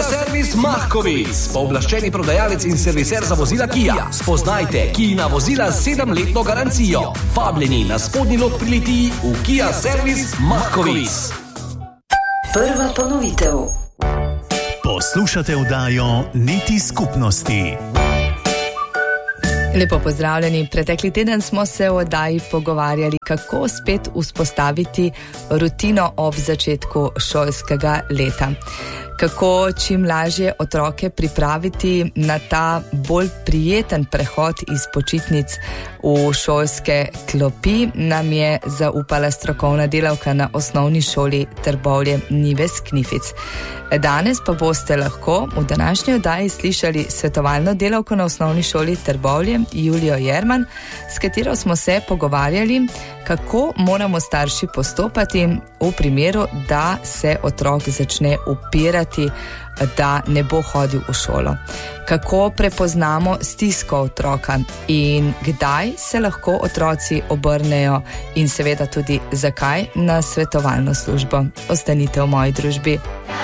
Servis Mahkovic, pooblaščeni prodajalec in serviser za vozila Kia. Spoznajte Kijina vozila z 7-letno garancijo. Vabljeni na spodnji lok pri Litiji v Kia Servis Mahkovic. Prva ponovitev. Poslušate oddajo Niti skupnosti. Lepo pozdravljeni. Pretekli teden smo se v oddaji pogovarjali, kako spet vzpostaviti rutino ob začetku šolskega leta. Kako čim lažje otroke pripraviti na ta bolj prijeten prehod iz počitnic v šolske klopi, nam je zaupala strokovna delavka na osnovni šoli Trbovlje Nives Knific. Danes pa boste lahko v današnji oddaji slišali svetovalno delavko na osnovni šoli Trbovlje, Julijo Jerman, s katero smo se pogovarjali, kako moramo starši postopati v primeru, da se otrok začne upirati, da ne bo hodil v šolo. Kako prepoznamo stisko otroka in kdaj se lahko otroci obrnejo in seveda tudi zakaj na svetovalno službo. Ostanite v moji družbi.